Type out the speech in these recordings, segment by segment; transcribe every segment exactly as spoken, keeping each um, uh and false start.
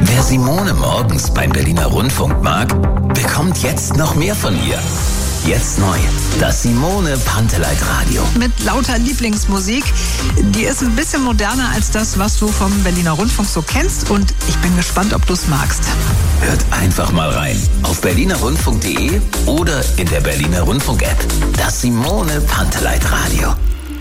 Wer Simone morgens beim Berliner Rundfunk mag, bekommt jetzt noch mehr von ihr. Jetzt neu, das Simone Panteleit Radio. Mit lauter Lieblingsmusik. Die ist ein bisschen moderner als das, was du vom Berliner Rundfunk so kennst. Und ich bin gespannt, ob du es magst. Hört einfach mal rein. Auf berliner rundfunk punkt de oder in der Berliner Rundfunk-App. Das Simone Panteleit Radio.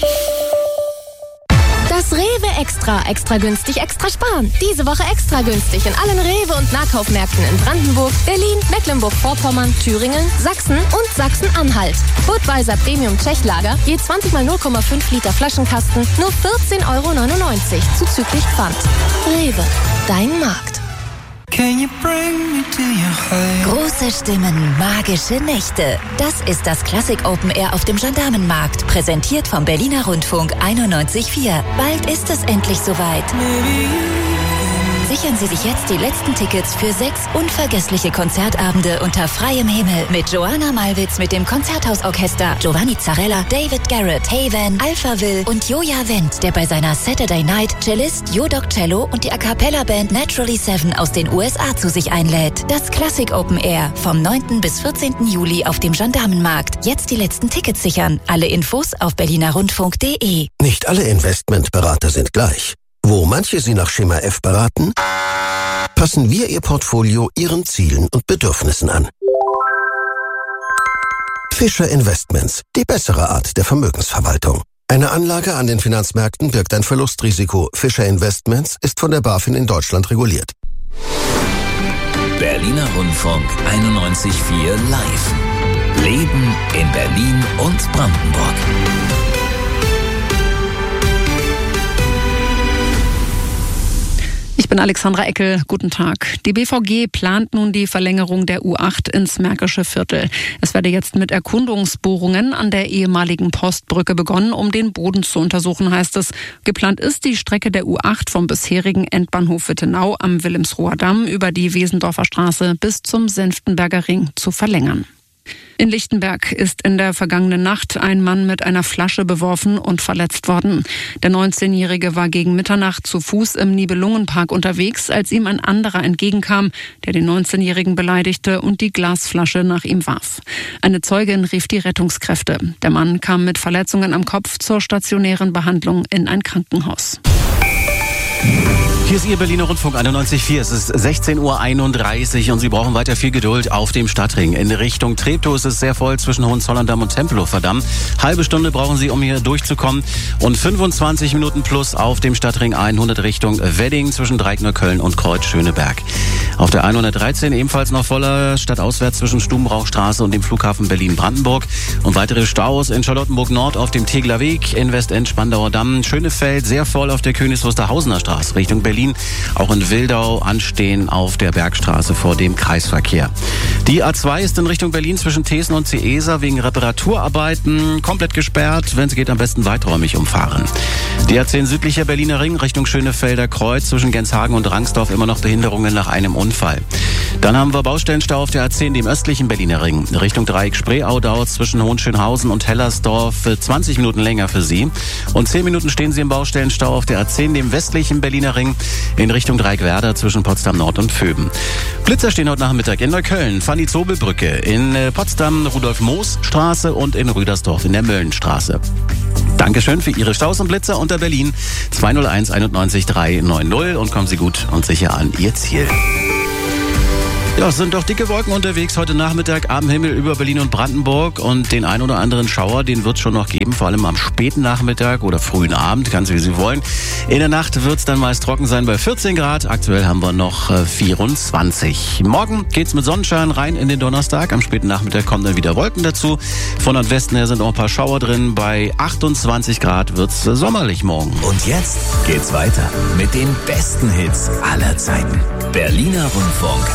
Das Rewe Extra. Extra günstig, extra sparen. Diese Woche extra günstig in allen Rewe- und Nahkaufmärkten in Brandenburg, Berlin, Mecklenburg-Vorpommern, Thüringen, Sachsen und Sachsen-Anhalt. Budweiser Premium Tschechlager, je zwanzig mal null Komma fünf Liter Flaschenkasten, nur vierzehn Euro neunundneunzig, zuzüglich Pfand. Rewe, dein Markt. Große Stimmen, magische Nächte. Das ist das Classic Open Air auf dem Gendarmenmarkt, präsentiert vom Berliner Rundfunk einundneunzig Komma vier. Bald ist es endlich soweit. Sichern Sie sich jetzt die letzten Tickets für sechs unvergessliche Konzertabende unter freiem Himmel mit Joanna Malwitz mit dem Konzerthausorchester, Giovanni Zarella, David Garrett, Haven, Alphaville und Joja Wendt, der bei seiner Saturday Night Cellist Jodok Cello und die A Cappella Band Naturally Seven aus den U S A zu sich einlädt. Das Classic Open Air vom neunten bis vierzehnten Juli auf dem Gendarmenmarkt. Jetzt die letzten Tickets sichern. Alle Infos auf berliner rundfunk punkt de. Nicht alle Investmentberater sind gleich. Wo manche Sie nach Schema F beraten, passen wir Ihr Portfolio Ihren Zielen und Bedürfnissen an. Fischer Investments, die bessere Art der Vermögensverwaltung. Eine Anlage an den Finanzmärkten birgt ein Verlustrisiko. Fischer Investments ist von der BaFin in Deutschland reguliert. Berliner Rundfunk einundneunzig Komma vier live. Leben in Berlin und Brandenburg. Ich bin Alexandra Eckel. Guten Tag. Die B V G plant nun die Verlängerung der U acht ins Märkische Viertel. Es werde jetzt mit Erkundungsbohrungen an der ehemaligen Postbrücke begonnen, um den Boden zu untersuchen, heißt es. Geplant ist, die Strecke der U acht vom bisherigen Endbahnhof Wittenau am Wilhelmsroher Damm über die Wesendorfer Straße bis zum Senftenberger Ring zu verlängern. In Lichtenberg ist in der vergangenen Nacht ein Mann mit einer Flasche beworfen und verletzt worden. Der neunzehnjährige war gegen Mitternacht zu Fuß im Nibelungenpark unterwegs, als ihm ein anderer entgegenkam, der den neunzehnjährigen beleidigte und die Glasflasche nach ihm warf. Eine Zeugin rief die Rettungskräfte. Der Mann kam mit Verletzungen am Kopf zur stationären Behandlung in ein Krankenhaus. Hier ist Ihr Berliner Rundfunk einundneunzig Komma vier. Es ist sechzehn Uhr einunddreißig und Sie brauchen weiter viel Geduld auf dem Stadtring. In Richtung Treptow ist es sehr voll zwischen Hohenzollern-Damm und Tempelhofer Damm. Halbe Stunde brauchen Sie, um hier durchzukommen. Und fünfundzwanzig Minuten plus auf dem Stadtring hundert Richtung Wedding zwischen Dreieckneukölln und Kreuz-Schöneberg. Auf der hundertdreizehn ebenfalls noch voller stadtauswärts zwischen Stubenbrauchstraße und dem Flughafen Berlin-Brandenburg. Und weitere Staus in Charlottenburg-Nord auf dem Tegeler Weg, in Westend-Spandauer Damm, Schönefeld sehr voll auf der Königs-Wusterhausener Straße Richtung Berlin. Auch in Wildau anstehen auf der Bergstraße vor dem Kreisverkehr. Die A zwei ist in Richtung Berlin zwischen Thesen und Ciesa wegen Reparaturarbeiten komplett gesperrt. Wenn es geht, am besten weiträumig umfahren. Die A zehn südlicher Berliner Ring Richtung Schönefelder Kreuz zwischen Genshagen und Rangsdorf immer noch Behinderungen nach einem Unfall. Dann haben wir Baustellenstau auf der A zehn, dem östlichen Berliner Ring. Richtung Dreieck Spreeau dauert zwischen Hohenschönhausen und Hellersdorf zwanzig Minuten länger für Sie. Und zehn Minuten stehen Sie im Baustellenstau auf der A zehn, dem westlichen Berliner Ring, in Richtung Dreieckwerder zwischen Potsdam Nord und Vöben. Blitzer stehen heute Nachmittag in Neukölln, Fanny-Zobel-Brücke, in Potsdam Rudolf-Moos-Straße und in Rüdersdorf in der Möllenstraße. Dankeschön für Ihre Staus und Blitzer unter Berlin zwei null eins einundneunzig dreihundertneunzig und kommen Sie gut und sicher an Ihr Ziel. Ja, es sind doch dicke Wolken unterwegs heute Nachmittag am Himmel über Berlin und Brandenburg und den ein oder anderen Schauer, den wird es schon noch geben, vor allem am späten Nachmittag oder frühen Abend, ganz wie Sie wollen. In der Nacht wird es dann meist trocken sein bei vierzehn Grad, aktuell haben wir noch vierundzwanzig. Morgen geht's mit Sonnenschein rein in den Donnerstag, am späten Nachmittag kommen dann wieder Wolken dazu. Von Nordwesten her sind auch ein paar Schauer drin, bei achtundzwanzig Grad wird's sommerlich morgen. Und jetzt geht's weiter mit den besten Hits aller Zeiten. Berliner Rundfunk